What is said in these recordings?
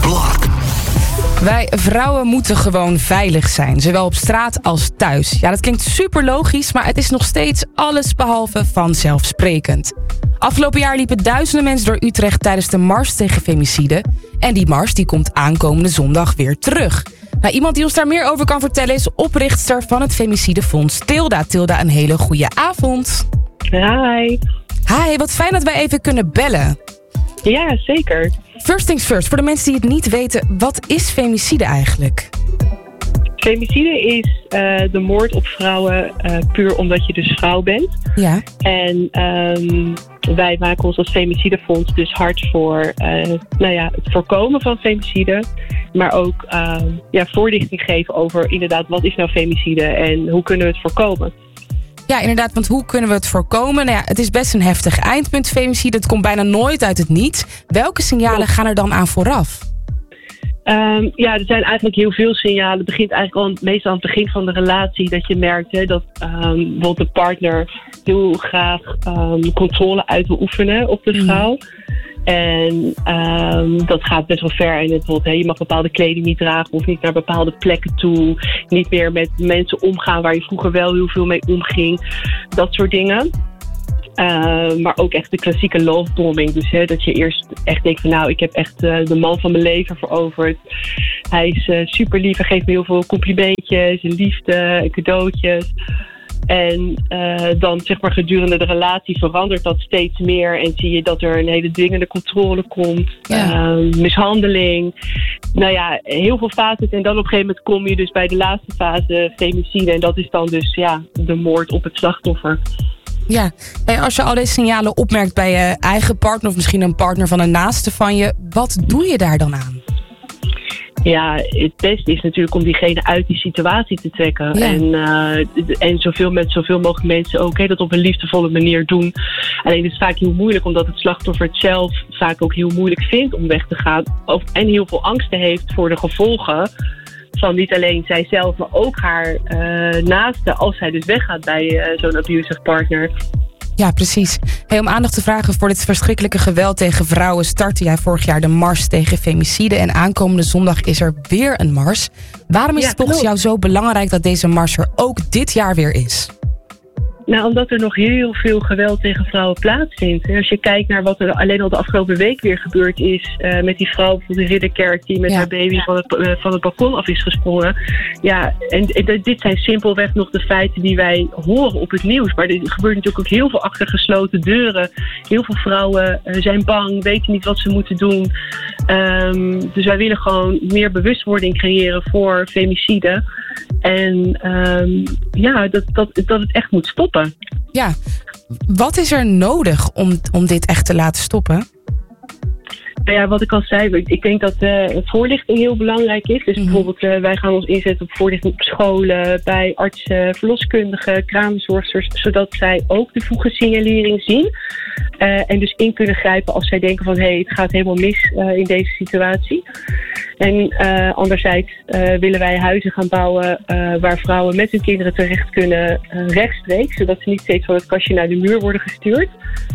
Blok. Wij vrouwen moeten gewoon veilig zijn, zowel op straat als thuis. Ja, dat klinkt super logisch, maar het is nog steeds allesbehalve vanzelfsprekend. Afgelopen jaar liepen duizenden mensen door Utrecht tijdens de Mars tegen femicide. En die mars die komt aankomende zondag weer terug. Nou, iemand die ons daar meer over kan vertellen is oprichtster van het Femicidefonds, Tilda. Tilda, een hele goede avond. Hi. Hi, wat fijn dat wij even kunnen bellen. Ja, zeker. First things first, voor de mensen die het niet weten, wat is femicide eigenlijk? Femicide is de moord op vrouwen puur omdat je dus vrouw bent. Ja. En wij maken ons als Femicidefonds dus hard voor het voorkomen van femicide. Maar ook voorlichting geven over inderdaad wat is nou femicide en hoe kunnen we het voorkomen. Ja, inderdaad, want hoe kunnen we het voorkomen? Nou ja, het is best een heftig eindpunt, femicide. Het komt bijna nooit uit het niets. Welke signalen gaan er dan aan vooraf? Er zijn eigenlijk heel veel signalen. Het begint eigenlijk al meestal aan het begin van de relatie dat je merkt dat bijvoorbeeld de partner heel graag controle uit wil oefenen op de vrouw. En dat gaat best wel ver. En bijvoorbeeld, je mag bepaalde kleding niet dragen of niet naar bepaalde plekken toe. Niet meer met mensen omgaan waar je vroeger wel heel veel mee omging. Dat soort dingen. Maar ook echt de klassieke love bombing. Dus dat je eerst echt denkt van ik heb echt de man van mijn leven veroverd. Hij is super lief, hij geeft me heel veel complimentjes, liefde, cadeautjes. En dan zeg maar gedurende de relatie verandert dat steeds meer. En zie je dat er een hele dwingende controle komt. Ja. Mishandeling. Heel veel fases. En dan op een gegeven moment kom je dus bij de laatste fase, femicide. En dat is dan dus de moord op het slachtoffer. Ja, en als je al deze signalen opmerkt bij je eigen partner of misschien een partner van een naaste van je, wat doe je daar dan aan? Ja, het beste is natuurlijk om diegene uit die situatie te trekken. Ja. En met zoveel mogelijk mensen ook dat op een liefdevolle manier doen. Alleen het is vaak heel moeilijk omdat het slachtoffer het zelf vaak ook heel moeilijk vindt om weg te gaan. En heel veel angsten heeft voor de gevolgen van niet alleen zijzelf, maar ook haar naaste als zij dus weggaat bij zo'n abusive partner. Ja, precies. Om aandacht te vragen voor dit verschrikkelijke geweld tegen vrouwen startte jij vorig jaar de Mars tegen femicide. En aankomende zondag is er weer een mars. Waarom is het volgens jou zo belangrijk dat deze mars er ook dit jaar weer is? Nou, omdat er nog heel veel geweld tegen vrouwen plaatsvindt. En als je kijkt naar wat er alleen al de afgelopen week weer gebeurd is met die vrouw van de Ridderkerk die met haar baby van het balkon af is gesprongen. Ja, en dit zijn simpelweg nog de feiten die wij horen op het nieuws. Maar er gebeurt natuurlijk ook heel veel achter gesloten deuren. Heel veel vrouwen zijn bang, weten niet wat ze moeten doen. Dus wij willen gewoon meer bewustwording creëren voor femicide. En dat het echt moet stoppen. Ja, wat is er nodig om dit echt te laten stoppen? Nou ja, wat ik al zei, ik denk dat voorlichting heel belangrijk is. Dus bijvoorbeeld wij gaan ons inzetten op voorlichting op scholen, bij artsen, verloskundigen, kraamzorgsters, zodat zij ook de vroege signalering zien. En dus in kunnen grijpen als zij denken van het gaat helemaal mis in deze situatie. En anderzijds willen wij huizen gaan bouwen waar vrouwen met hun kinderen terecht kunnen rechtstreeks, zodat ze niet steeds van het kastje naar de muur worden gestuurd.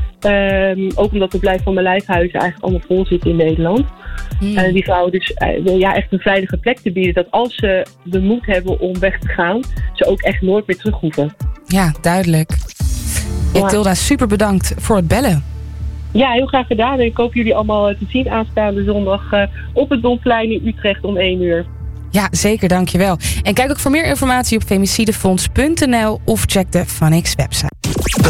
Ook omdat de Blijf van mijn lijfhuizen eigenlijk allemaal vol zitten in Nederland. Die vrouwen dus echt een veilige plek te bieden. Dat als ze de moed hebben om weg te gaan, ze ook echt nooit meer terug hoeven. Ja, duidelijk. Tilda, super bedankt voor het bellen. Ja, heel graag gedaan. En ik hoop jullie allemaal te zien aanstaande zondag op het Domplein in Utrecht om 1 uur. Ja, zeker, dankjewel. En kijk ook voor meer informatie op femicidefonds.nl of check de Van X website.